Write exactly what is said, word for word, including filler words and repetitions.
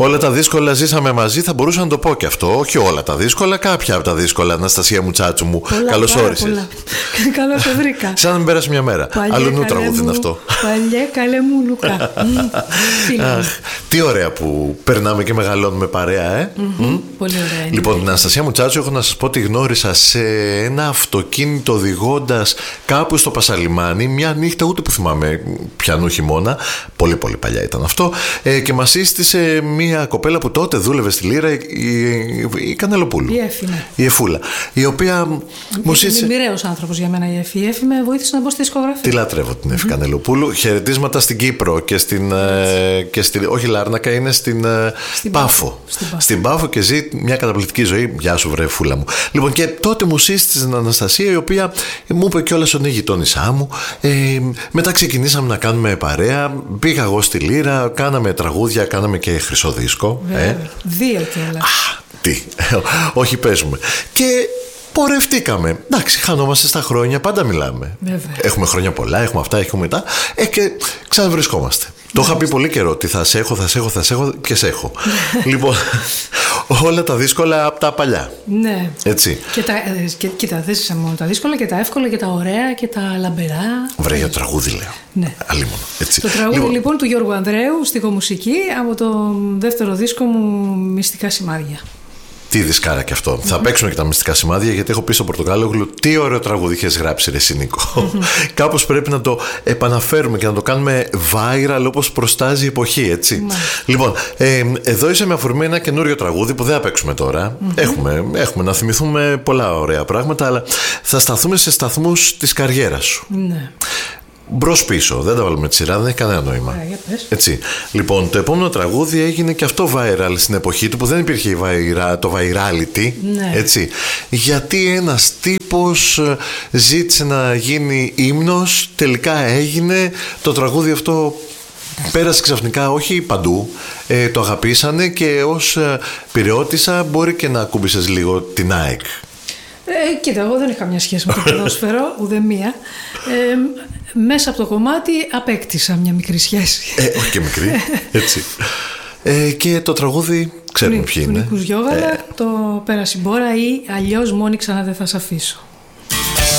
Όλα τα δύσκολα ζήσαμε μαζί, θα μπορούσα να το πω και αυτό. Όχι όλα τα δύσκολα, κάποια από τα δύσκολα. Αναστασία μου, τσάτσου μου, καλώς όρισες. Καλώς σε βρήκα. Σαν να μην πέρασε μια μέρα. Αλλού τραγούδι είναι αυτό. Παλιέ καλέ μου Λουκά. Αχ, τι ωραία που περνάμε και μεγαλώνουμε παρέα, ε. Mm-hmm. Mm. Πολύ ωραία. Λοιπόν, την Αναστασία μου, τσάτσου, έχω να σας πω ότι γνώρισα σε ένα αυτοκίνητο οδηγώντας κάπου στο Πασαλιμάνι μια νύχτα, ούτε που θυμάμαι πιανού χειμώνα. Πολύ πολύ παλιά ήταν αυτό. Ε, και μας σύστησε μια κοπέλα που τότε δούλευε στη Λύρα, η, η, η Κανελοπούλου. Η Εφη, ναι. Η Εφούλα. Η οποία μου σύστησε. Είναι μοιραίος άνθρωπος για μένα η Εφη. Η Εφη με βοήθησε να μπω στη δισκογραφία. Τη λατρεύω την Εφη mm-hmm. Κανελοπούλου. Χαιρετίσματα στην Κύπρο και στην. Ε, και στη, όχι Λάρνακα, είναι στην, ε, στην Πάφο. Στην Πάφο. Στην Πάφο και ζει μια καταπληκτική ζωή. Γεια σου, βρε Φούλα μου. Λοιπόν, και τότε μου σύστησε την Αναστασία, η οποία μου είπε κιόλας ότι είναι γειτόνισά μου. Ε, μετά ξεκινήσαμε να κάνουμε παρέα. Πήγα εγώ στη Λύρα, κάναμε τραγούδια, κάναμε και χρυσό δίσκο. Ε. Δύο κιόλας. Α, τι. Όχι, παίζουμε. Και πορευτήκαμε. Εντάξει, χανόμαστε στα χρόνια, πάντα μιλάμε. Βέβαια. Έχουμε χρόνια πολλά, έχουμε αυτά, έχουμε μετά. Ε, και ξαναβρισκόμαστε. Το είχα πει πολύ καιρό ότι θα σε έχω, θα σε έχω, θα σε έχω και σε έχω. Λοιπόν, όλα τα δύσκολα από τα παλιά. Ναι. Έτσι. Και τα, και, και τα, δεν μόνο τα δύσκολα και τα εύκολα και τα ωραία και τα λαμπερά. Βρε, για το τραγούδι λέω. Ναι. Αλίμονο. Έτσι. Το τραγούδι λοιπόν, λοιπόν του Γιώργου Ανδρέου, στιχομουσική, από το δεύτερο δίσκο μου Μυστικά Σημάδια. Τι δισκάρα και αυτό. Mm-hmm. Θα παίξουμε και τα Μυστικά Σημάδια, γιατί έχω πει στο Πορτοκάλογλου τι ωραίο τραγούδι είχες γράψει, ρε Νίκο. Mm-hmm. Κάπως πρέπει να το επαναφέρουμε και να το κάνουμε viral όπως προστάζει η εποχή, έτσι. Mm-hmm. Λοιπόν, ε, εδώ είσαι με αφορμή ένα καινούριο τραγούδι που δεν θα παίξουμε τώρα. Mm-hmm. Έχουμε, έχουμε να θυμηθούμε πολλά ωραία πράγματα, αλλά θα σταθούμε σε σταθμούς της καριέρας σου. Mm-hmm. Μπρος πίσω, δεν τα βάλουμε τη σειρά, δεν έχει κανένα νόημα. Yeah, έτσι. Λοιπόν, το επόμενο τραγούδι έγινε και αυτό viral στην εποχή του, που δεν υπήρχε η βαϊρά, το virality. Ναι. Έτσι. Γιατί ένας τύπος ζήτησε να γίνει ύμνος, τελικά έγινε. Το τραγούδι αυτό πέρασε ξαφνικά, όχι παντού. Ε, το αγαπήσανε και ως πειραιώτισσα μπορεί και να ακούμπησες λίγο την ΑΕΚ. Ε, κοίτα, εγώ δεν είχα καμιά σχέση με το ποδόσφαιρο, ούτε μία. Ε, μέσα από το κομμάτι απέκτησα μια μικρή σχέση. Ε, όχι και μικρή, έτσι. Ε, και το τραγούδι ξέρουμε ποιοι είναι. Του Νίκου Γιώγαλα, ε. το Πέρασε η μπόρα ή αλλιώς Μόνη ξανά δεν θα σ' αφήσω.